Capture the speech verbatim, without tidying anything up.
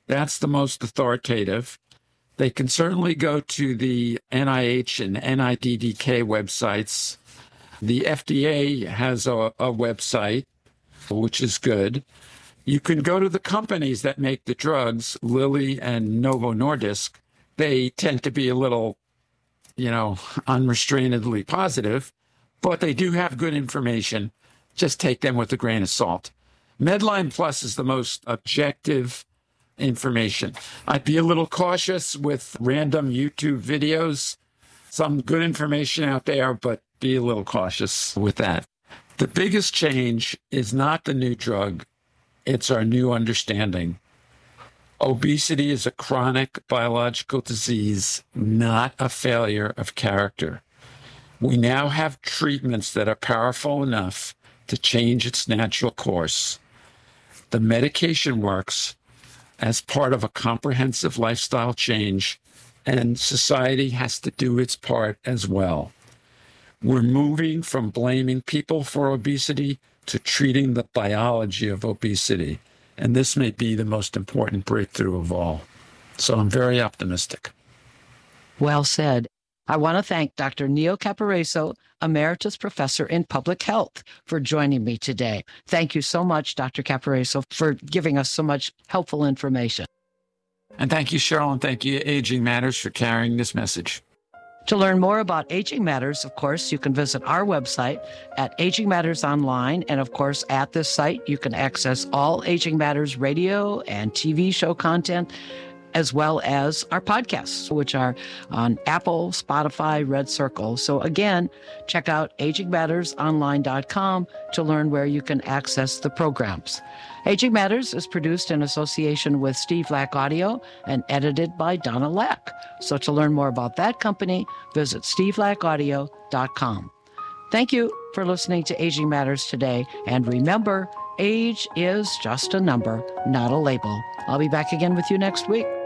That's the most authoritative. They can certainly go to the N I H and N I D D K websites. The F D A has a, a website, which is good. You can go to the companies that make the drugs, Lilly and Novo Nordisk. They tend to be a little, you know, unrestrainedly positive, but they do have good information. Just take them with a grain of salt. Medline Plus is the most objective information. I'd be a little cautious with random YouTube videos. Some good information out there, but be a little cautious with that. The biggest change is not the new drug. It's our new understanding. Obesity is a chronic biological disease, not a failure of character. We now have treatments that are powerful enough to change its natural course. The medication works as part of a comprehensive lifestyle change, and society has to do its part as well. We're moving from blaming people for obesity to treating the biology of obesity. And this may be the most important breakthrough of all. So I'm very optimistic. Well said. I want to thank Doctor Neil Caporaso, Emeritus Professor in Public Health, for joining me today. Thank you so much, Doctor Caporaso, for giving us so much helpful information. And thank you, Cheryl, and thank you, Aging Matters, for carrying this message. To learn more about Aging Matters, of course, you can visit our website at Aging Matters Online. And of course, at this site, you can access all Aging Matters radio and T V show content, as well as our podcasts, which are on Apple, Spotify, Red Circle. So again, check out aging matters online dot com to learn where you can access the programs. Aging Matters is produced in association with Steve Lack Audio and edited by Donna Lack. So to learn more about that company, visit steve lack audio dot com. Thank you for listening to Aging Matters today. And remember, age is just a number, not a label. I'll be back again with you next week.